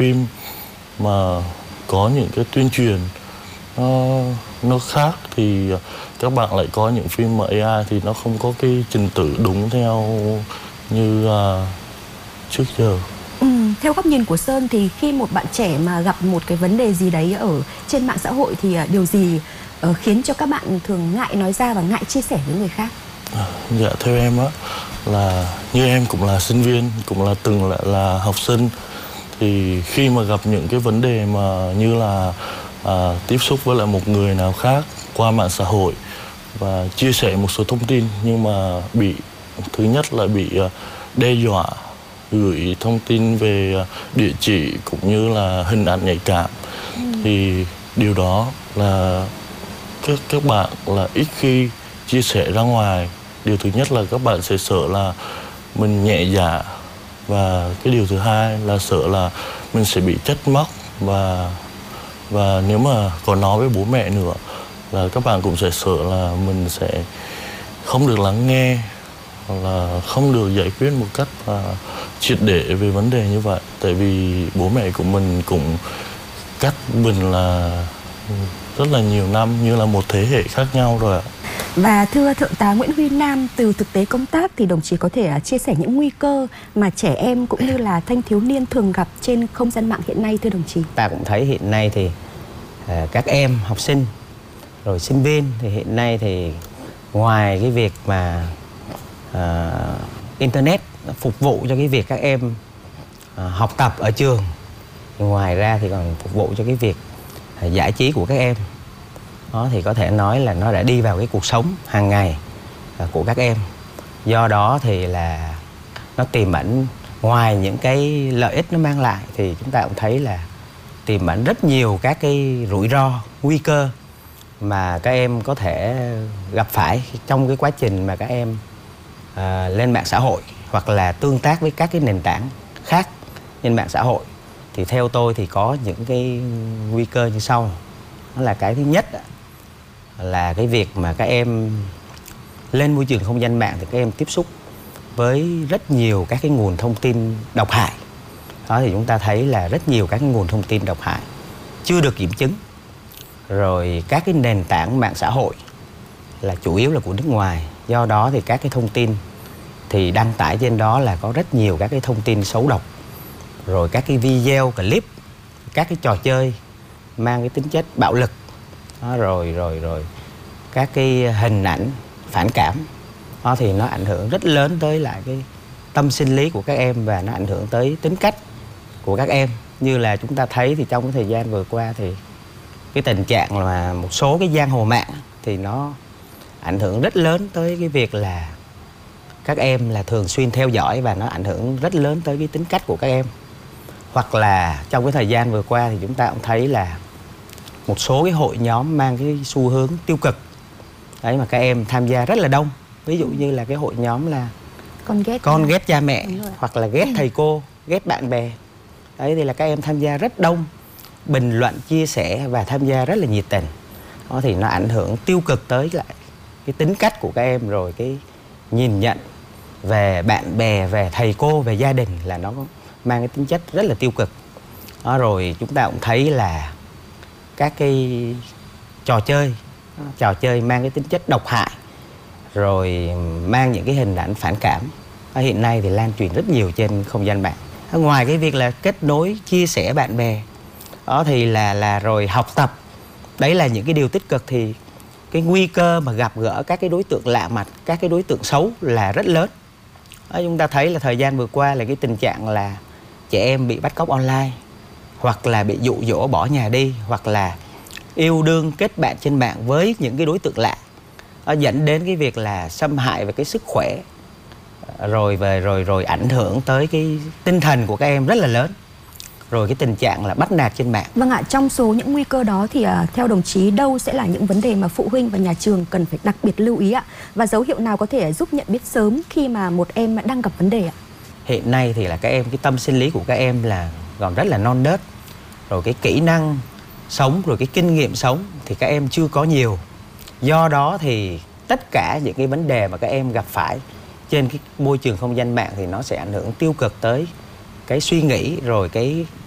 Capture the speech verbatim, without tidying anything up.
phim mà có những cái tuyên truyền nó, nó khác, thì các bạn lại có những phim mà a i thì nó không có cái trình tự đúng theo như uh, trước giờ. Ừ, theo góc nhìn của Sơn thì khi một bạn trẻ mà gặp một cái vấn đề gì đấy ở trên mạng xã hội thì điều gì uh, khiến cho các bạn thường ngại nói ra và ngại chia sẻ với người khác? À, dạ theo em á, là như em cũng là sinh viên, cũng là từng là, là học sinh, thì khi mà gặp những cái vấn đề mà như là à, tiếp xúc với lại một người nào khác qua mạng xã hội và chia sẻ một số thông tin, nhưng mà bị thứ nhất là bị uh, đe dọa gửi thông tin về uh, địa chỉ cũng như là hình ảnh nhạy cảm, ừ. thì điều đó là các các bạn là ít khi chia sẻ ra ngoài. Điều thứ nhất là các bạn sẽ sợ là mình nhẹ dạ, và cái điều thứ hai là sợ là mình sẽ bị trách móc, và và nếu mà còn nói với bố mẹ nữa là các bạn cũng sẽ sợ là mình sẽ không được lắng nghe, hoặc là không được giải quyết một cách uh, triệt để về vấn đề như vậy. Tại vì bố mẹ của mình cũng cách mình là rất là nhiều năm, như là một thế hệ khác nhau rồi ạ. Và thưa Thượng tá Nguyễn Huy Nam, từ thực tế công tác thì đồng chí có thể chia sẻ những nguy cơ mà trẻ em cũng như là thanh thiếu niên thường gặp trên không gian mạng hiện nay thưa đồng chí? Ta cũng thấy hiện nay thì à, các em học sinh rồi sinh viên thì hiện nay thì ngoài cái việc mà à, internet phục vụ cho cái việc các em à, học tập ở trường, thì ngoài ra thì còn phục vụ cho cái việc à, giải trí của các em. Đó thì có thể nói là nó đã đi vào cái cuộc sống hàng ngày của các em. Do đó thì là nó tiềm ẩn, ngoài những cái lợi ích nó mang lại thì chúng ta cũng thấy là tiềm ẩn rất nhiều các cái rủi ro, nguy cơ mà các em có thể gặp phải trong cái quá trình mà các em à, lên mạng xã hội hoặc là tương tác với các cái nền tảng khác trên mạng xã hội. Thì theo tôi thì có những cái nguy cơ như sau. Đó là cái thứ nhất là cái việc mà các em lên môi trường không gian mạng thì các em tiếp xúc với rất nhiều các cái nguồn thông tin độc hại. Đó thì chúng ta thấy là rất nhiều các cái nguồn thông tin độc hại chưa được kiểm chứng. Rồi các cái nền tảng mạng xã hội là chủ yếu là của nước ngoài. Do đó thì các cái thông tin thì đăng tải trên đó là có rất nhiều các cái thông tin xấu độc. Rồi các cái video, clip, các cái trò chơi mang cái tính chất bạo lực. Đó, rồi rồi rồi các cái hình ảnh phản cảm. Đó thì nó ảnh hưởng rất lớn tới lại cái tâm sinh lý của các em, và nó ảnh hưởng tới tính cách của các em. Như là chúng ta thấy thì trong cái thời gian vừa qua thì cái tình trạng là một số cái giang hồ mạng thì nó ảnh hưởng rất lớn tới cái việc là các em là thường xuyên theo dõi, và nó ảnh hưởng rất lớn tới cái tính cách của các em. Hoặc là trong cái thời gian vừa qua thì chúng ta cũng thấy là một số cái hội nhóm mang cái xu hướng tiêu cực đấy mà các em tham gia rất là đông. Ví dụ như là cái hội nhóm là con ghét con ghét cha mẹ, hoặc là ghét thầy cô, ghét bạn bè. Đấy thì là các em tham gia rất đông, bình luận, chia sẻ và tham gia rất là nhiệt tình. Đó thì nó ảnh hưởng tiêu cực tới lại cái tính cách của các em, rồi cái nhìn nhận về bạn bè, về thầy cô, về gia đình là nó mang cái tính chất rất là tiêu cực. Đó, rồi chúng ta cũng thấy là các cái trò chơi, trò chơi mang cái tính chất độc hại, rồi mang những cái hình ảnh phản cảm. Đó, hiện nay thì lan truyền rất nhiều trên không gian mạng. Đó, ngoài cái việc là kết nối, chia sẻ bạn bè, đó thì là là rồi học tập. Đấy là những cái điều tích cực, thì cái nguy cơ mà gặp gỡ các cái đối tượng lạ mặt, các cái đối tượng xấu là rất lớn. Đó, chúng ta thấy là thời gian vừa qua là cái tình trạng là trẻ em bị bắt cóc online, hoặc là bị dụ dỗ bỏ nhà đi, hoặc là yêu đương kết bạn trên mạng với những cái đối tượng lạ. Nó dẫn đến cái việc là xâm hại về cái sức khỏe, rồi về rồi rồi ảnh hưởng tới cái tinh thần của các em rất là lớn. Rồi cái tình trạng là bắt nạt trên mạng. Vâng ạ, trong số những nguy cơ đó thì uh, theo đồng chí đâu sẽ là những vấn đề mà phụ huynh và nhà trường cần phải đặc biệt lưu ý ạ? Và dấu hiệu nào có thể giúp nhận biết sớm khi mà một em đang gặp vấn đề ạ? Hiện nay thì là các em, cái tâm sinh lý của các em là còn rất là non nớt. Rồi cái kỹ năng sống, rồi cái kinh nghiệm sống thì các em chưa có nhiều. Do đó thì tất cả những cái vấn đề mà các em gặp phải trên cái môi trường không gian mạng thì nó sẽ ảnh hưởng tiêu cực tới cái suy nghĩ, rồi cái